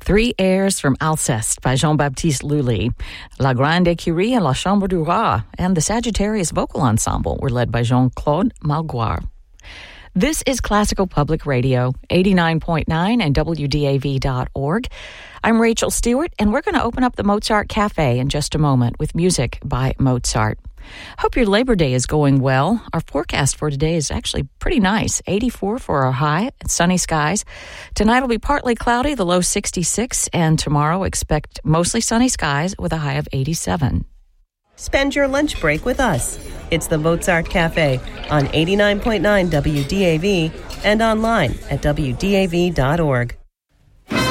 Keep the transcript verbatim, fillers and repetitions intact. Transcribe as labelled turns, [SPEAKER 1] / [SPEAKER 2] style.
[SPEAKER 1] Three airs from Alceste by Jean-Baptiste Lully, La Grande Écurie and La Chambre du Roi, and the Sagittarius Vocal Ensemble were led by Jean-Claude Malgoire. This is Classical Public Radio, eighty-nine point nine and W D A V dot org. I'm Rachel Stewart, and we're going to open up the Mozart Cafe in just a moment with music by Mozart. Hope your Labor Day is going well. Our forecast for today is actually pretty nice. eighty-four for our high, sunny skies. Tonight will be partly cloudy, the low sixty-six, and tomorrow expect mostly sunny skies with a high of eighty-seven.
[SPEAKER 2] Spend your lunch break with us. It's the Mozart Cafe on eighty-nine point nine W D A V and online at W D A V dot org.